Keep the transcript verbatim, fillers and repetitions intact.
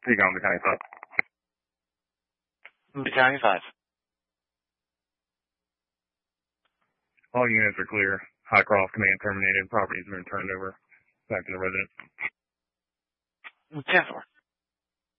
Here you go, Battalion five. Battalion five. All units are clear. Highcroft command terminated. Property has been turned over back to the residents. ten four.